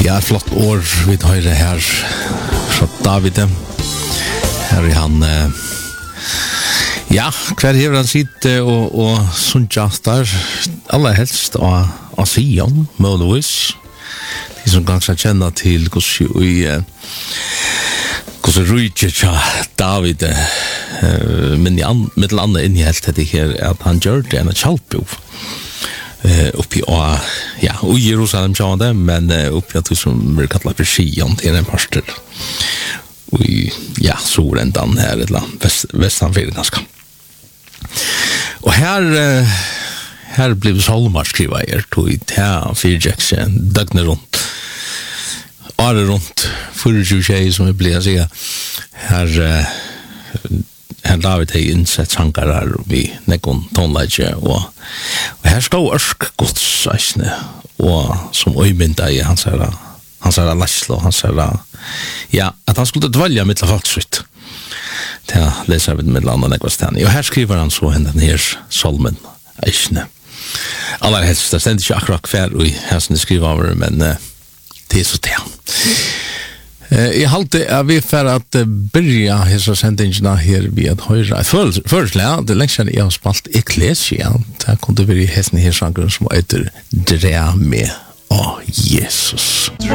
Ja, flott år vi høyre her fra David. Her han ja, hver hever han sitt og sunnkjastar aller helst av Sion, Mølvis. De som kanskje kjenner til hvordan rydtje tja David men mittel andre innhjelt det her at han gjør det en kjalpjo uppi ja, og Jerusalem tja det, men uppi at det som blir kallat for Sion til en parster og ja, sorendan her eller vestanfyrir ganske og her blev Solmar skriva tog i ta fyrtjeksen døgnet rundt året rundt 24 som vi blir å si her David har innsett sankar her vi nekkon tonleidje og her skal ørsk gods og som øymynda i hans her laslo ja, at han skulle dvalja mittla falskrytt til å lese av mittla andre nekvastan og her skriver han så den her solmen eisne aller helst, det stender ikke akkurat hver og her som de skriver av men det så det. Jeg halte at vi for at byrja hessa sendingene her vi at høyre. Først, det lengst jeg har spalt Ecclesia. Det kunne være hessen her sangren som heter Dre med av Jesus.